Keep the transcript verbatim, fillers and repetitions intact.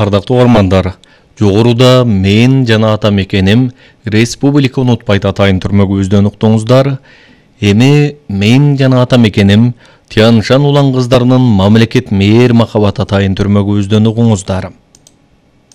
Ардактуу угармандар, жогоруда мен жана ата мекеним республика унутпайт атайын түрмөгүбүздөн уктуңуздар. Эми мен жана ата мекеним Тянь Шань улан кыздарынын мамлекет мээр махабат атайын түрмөгүбүздөн угуңуздар.